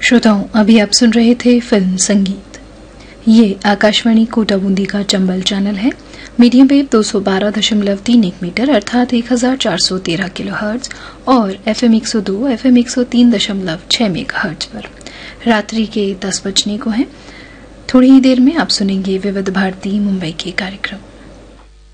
श्रोताओं, अभी आप सुन रहे थे फिल्म संगीत। ये आकाशवाणी कोटा बूंदी का चंबल चैनल है। मीडियम वेव 212.31 मीटर अर्थात 1413 किलोहर्ट्ज और FM 102 FM 103.6 मेगाहर्ट्ज पर रात्रि के 10 बजने को है। थोड़ी ही देर में आप सुनेंगे विविध भारती मुंबई के कार्यक्रम।